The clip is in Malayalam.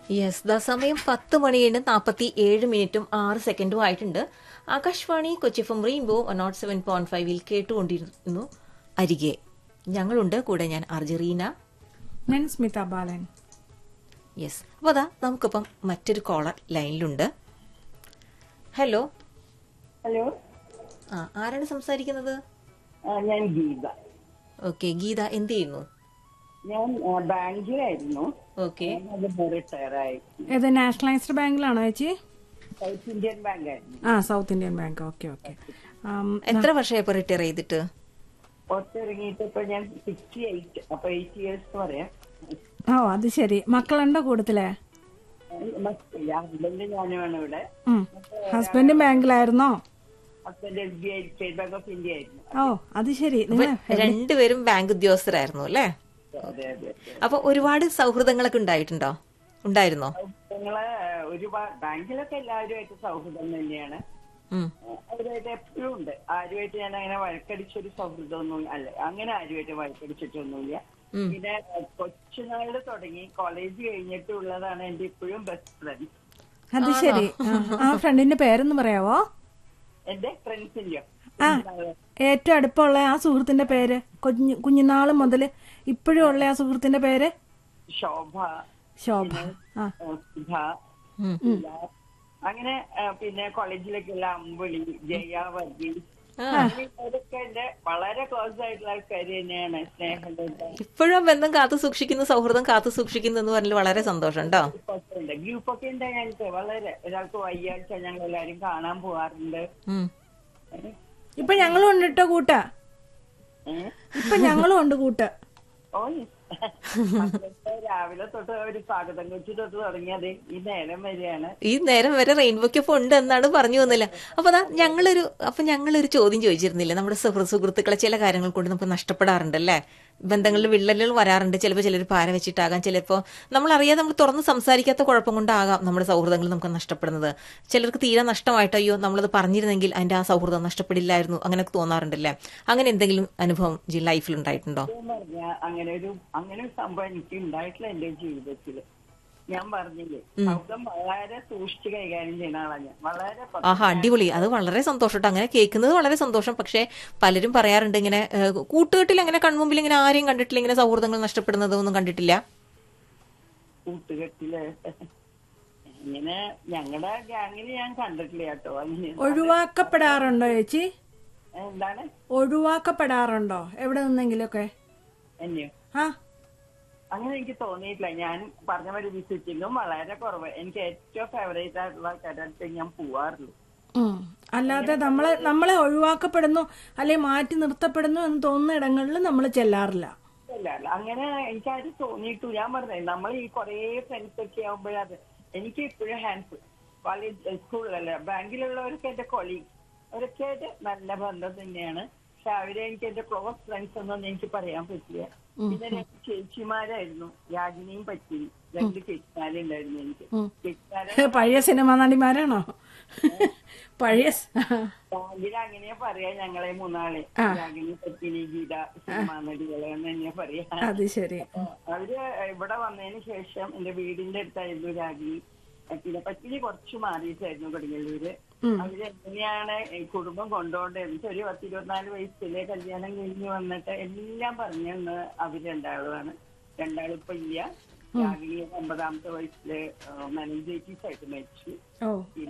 യെസ്, ദ സമയം 10:47 ആയിട്ടുണ്ട്. Akashvani Kochi from rainbow 107.5 കേട്ടുകൊണ്ടിരുന്നു. അരികെ ഞങ്ങളുണ്ട്, കൂടെ ഞാൻ അർജറീന, ഞാൻ സ്മിത ബാലൻ. യെസ്, അപ്പോൾ അതാ നമുക്കിപ്പം മറ്റൊരു കോളർ ലൈനിലുണ്ട്. ഹലോ. ഹലോ, ആരാണ് സംസാരിക്കുന്നത്? ഞാൻ ഗീത. ഓക്കെ, ഗീത എന്ത് ചെയ്യുന്നു? ഞാൻ ബാങ്കിലായിരുന്നു. ഓക്കെ, റിട്ടയറായി. ഏത് നാഷണലൈസ്ഡ് ബാങ്കിലാണോ ചേച്ചി? സൗത്ത് ഇന്ത്യൻ ബാങ്ക് ആയിരുന്നു. South Indian bank. Okay okay. എത്ര വർഷമായി ഇപ്പൊ റിട്ടയർ ചെയ്തിട്ട്? പുറത്തിറങ്ങിയിട്ട് ഇപ്പൊ ഞാൻ 68, അപ്പൊ 8 years പറയാം. ഓ, അത് ശരി. മക്കളുണ്ടോ കൂട്ടത്തിലെ? ഹസ്ബൻഡ് ഞാനുമാണ് ഇവിടെ. Husband ബാങ്കിലായിരുന്നോ? Husband SBI state bank of India ആയിരുന്നു. ഓ, അത് ശരി. രണ്ടുപേരും ബാങ്ക് ഉദ്യോഗസ്ഥരായിരുന്നു അല്ലേ? അതെ അതെ. അപ്പൊ ഒരുപാട് സൗഹൃദങ്ങളൊക്കെ ഉണ്ടായിരുന്നോ? ഞങ്ങള് ഒരുപാട് ബാങ്കിലൊക്കെ എല്ലാവരുമായിട്ട് സൗഹൃദം തന്നെയാണ്. അവരുമായിട്ട് എപ്പോഴും ഉണ്ട്. ആരുമായിട്ട് ഞാൻ അങ്ങനെ വഴക്കടിച്ചൊരു സൗഹൃദമൊന്നും അല്ല, അങ്ങനെ ആരുമായിട്ട് വഴക്കടിച്ചിട്ടൊന്നുമില്ല. പിന്നെ കൊച്ചുനാളിൽ തുടങ്ങി കോളേജ് കഴിഞ്ഞിട്ടുള്ളതാണ് എന്റെ ഇപ്പോഴും ബെസ്റ്റ് ഫ്രണ്ട്. അത് ശരി. ആ ഫ്രണ്ടിന്റെ പേരൊന്ന് പറയാവോ? എന്റെ ഫ്രണ്ട്സിന്റെയോ? ഏറ്റവും അടുപ്പമുള്ള ആ സുഹൃത്തിന്റെ പേര്, കുഞ്ഞുനാള് മുതല് ഇപ്പോഴും ഉള്ള ആ സുഹൃത്തിന്റെ പേര്? ശോഭ, സുധ. അങ്ങനെ പിന്നെ കോളേജിലേക്കുള്ള അമ്പിളി, ജയ, വർഗീസ്, അതൊക്കെ എന്റെ വളരെ ക്ലോസ് ആയിട്ടുള്ള ആൾക്കാർ തന്നെയാണ്. സ്നേഹമുണ്ട്. ഇപ്പോഴും ബന്ധം കാത്തു സൂക്ഷിക്കുന്നു, സൗഹൃദം കാത്തു സൂക്ഷിക്കുന്നു എന്ന് പറഞ്ഞാൽ വളരെ സന്തോഷം കേട്ടോ. ഗ്രൂപ്പൊക്കെ ഉണ്ട് ഞങ്ങൾക്ക്. വളരെ ഒരാൾക്ക് വയ്യാഴ്ച ഞങ്ങൾ എല്ലാരും കാണാൻ പോവാറുണ്ട്. ഇപ്പൊ ഞങ്ങളും ഉണ്ട് കേട്ടോ കൂട്ട. ഇപ്പൊ ഞങ്ങളും ഉണ്ട് കൂട്ട്. ഓ, രാവിലെ തൊട്ട് ഒരു സ്വാഗതം കൊച്ചു തൊട്ട് തുടങ്ങിയത് ഈ നേരം വരെയാണ്. ഈ നേരം വരെ റെയിൻബോക്കൊപ്പം ഉണ്ട് എന്നാണ് പറഞ്ഞു വന്നില്ല. അപ്പൊ ഞങ്ങളൊരു ചോദ്യം ചോദിച്ചിരുന്നില്ലേ? നമ്മുടെ സുഹൃത്തുക്കളെ ചില കാര്യങ്ങൾ കൊണ്ട് നമുക്ക് നഷ്ടപ്പെടാറുണ്ടല്ലേ? ബന്ധങ്ങളിൽ വിള്ളലുകൾ വരാറുണ്ട്. ചിലപ്പോൾ ചിലർ പാര വെച്ചിട്ടാകാം, ചിലപ്പോൾ നമ്മളറിയാതെ നമ്മൾ തുറന്ന് സംസാരിക്കാത്ത കുഴപ്പം കൊണ്ടാകാം നമ്മുടെ സൗഹൃദങ്ങൾ നമുക്ക് നഷ്ടപ്പെടുന്നത്. ചിലർക്ക് തീരെ നഷ്ടമായിട്ട് അയ്യോ നമ്മളത് പറഞ്ഞിരുന്നെങ്കിൽ അതിന്റെ ആ സൗഹൃദം നഷ്ടപ്പെടില്ലായിരുന്നു, അങ്ങനെയൊക്കെ തോന്നാറുണ്ടല്ലേ? അങ്ങനെ എന്തെങ്കിലും അനുഭവം ലൈഫിൽ ഉണ്ടായിട്ടുണ്ടോ? അങ്ങനെ ഒരു സംഭവം എനിക്ക് ഉണ്ടായിട്ടില്ല എന്റെ ജീവിതത്തില്. ഞാൻ പറഞ്ഞില്ലേ, സൗഹൃദം വളരെ സൂക്ഷിച്ച് കൈകാര്യം ചെയ്യുന്ന ആളാണ് ഞാൻ. വളരെ അടിപൊളി. അത് വളരെ സന്തോഷം. അങ്ങനെ കേൾക്കുന്നത് വളരെ സന്തോഷം. പക്ഷെ പലരും പറയാറുണ്ട് ഇങ്ങനെ കൂട്ടുകെട്ടിൽ അങ്ങനെ കൺമുമ്പിൽ ഇങ്ങനെ ആരെയും കണ്ടിട്ടില്ല, ഇങ്ങനെ സൗഹൃദങ്ങൾ നഷ്ടപ്പെടുന്നതൊന്നും കണ്ടിട്ടില്ല. കൂട്ടുകെട്ടില് ഇങ്ങനെ ഞങ്ങളുടെ ഗ്യാങ്ങില് ഞാൻ കണ്ടിട്ടില്ല കേട്ടോ. ഒഴിവാക്കപ്പെടാറുണ്ടോ ചേച്ചി? എന്താണ് ഒഴിവാക്കപ്പെടാറുണ്ടോ എവിടെ നിന്നെങ്കിലൊക്കെ? എന്നെയോ? അങ്ങനെ എനിക്ക് തോന്നിയിട്ടില്ല. ഞാൻ പറഞ്ഞ ഒരു വിസിറ്റിങ്ങും വളരെ കുറവ്. എനിക്ക് ഏറ്റവും ഫേവറേറ്റ് ആയിട്ടുള്ള ആൾക്കാരുടെ ഞാൻ പോവാറുള്ളൂ. അല്ലാതെ നമ്മളെ ഒഴിവാക്കപ്പെടുന്നു അല്ലെങ്കിൽ മാറ്റി നിർത്തപ്പെടുന്നു എന്ന് തോന്നുന്ന ഇടങ്ങളിൽ നമ്മൾ ചെല്ലാറില്ല. അങ്ങനെ എനിക്കാരും തോന്നിയിട്ടു. ഞാൻ പറഞ്ഞേ, നമ്മൾ ഈ കുറെ ഫ്രണ്ട്സ് ഒക്കെ ആകുമ്പോഴത് എനിക്ക് ഇപ്പോഴും ഹാൻഡ്സ് കോളേജ് സ്കൂളിലല്ല ബാങ്കിലുള്ളവർക്ക് എന്റെ കൊളീഗ് അവരൊക്കെ ആയിട്ട് നല്ല ബന്ധം തന്നെയാണ്. പക്ഷെ അവരെ എനിക്ക് എന്റെ ക്ലോസ് ഫ്രണ്ട്സ് ഒന്നും എനിക്ക് പറയാൻ പറ്റില്ല. പിന്നെ രണ്ട് ചേച്ചിമാരായിരുന്നു, രാഗിനിയും പറ്റിയും. 2 ചേച്ചിമാരുണ്ടായിരുന്നു എനിക്ക്. പഴയ സിനിമാ നടിമാരാണോ? പഴയ ബാങ്കിൽ അങ്ങനെയാ പറയാ ഞങ്ങളെ 3 രാഗിനി, പറ്റിനി, ഗീത സിനിമാ നടികളെന്ന് തന്നെയാ പറയാ. അത് ശരി. അവര് ഇവിടെ വന്നതിന് ശേഷം എന്റെ വീടിന്റെ അടുത്തായിരുന്നു രാഗിനി. പിന്നെ പറ്റിനി കുറച്ച് മാറിയിട്ടായിരുന്നു കൊടുങ്ങല്ലൂര്. അവര് എങ്ങനെയാണ് കുടുംബം കൊണ്ടുപോകേണ്ടത്? ഒരു 10-24 വയസ്സിലെ കല്യാണം കഴിഞ്ഞ് വന്നിട്ട് എല്ലാം പറഞ്ഞു തന്ന അവര് രണ്ടാളുമാണ്. രണ്ടാളിപ്പോ ഇല്ല. രാഗിനി 50ാമത്തെ വയസ്സില് മെനിഞ്ചൈറ്റിസ് ആയിട്ട് മരിച്ചു.